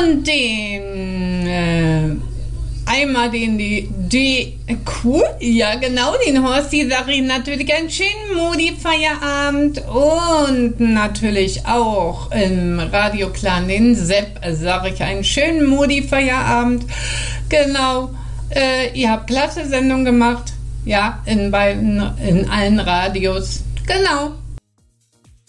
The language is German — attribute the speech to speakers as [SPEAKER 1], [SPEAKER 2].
[SPEAKER 1] Und den einmal ja genau, den Horsti sage ich natürlich einen schönen Modi-Feierabend und natürlich auch im Radioclan den Sepp sage ich einen schönen Modi-Feierabend. Genau, ihr habt klasse Sendung gemacht, ja, in allen Radios, genau.